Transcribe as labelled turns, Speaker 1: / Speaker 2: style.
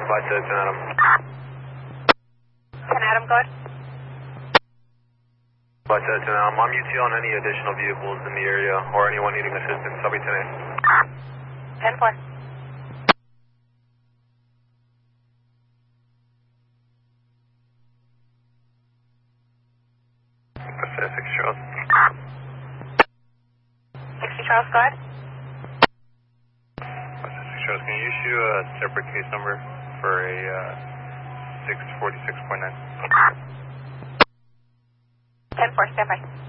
Speaker 1: Flight to 10 Adam.
Speaker 2: 10 Adam, go ahead.
Speaker 1: Flight to 10 Adam. I'm UT on any additional vehicles in the area or anyone needing assistance. I'll be 10-8.
Speaker 2: 10-4.
Speaker 1: Pacific Charles.
Speaker 2: 60 Charles, go ahead.
Speaker 1: Pacific Charles, can you issue a separate case number for a 646.9?
Speaker 2: 10-4, stand by.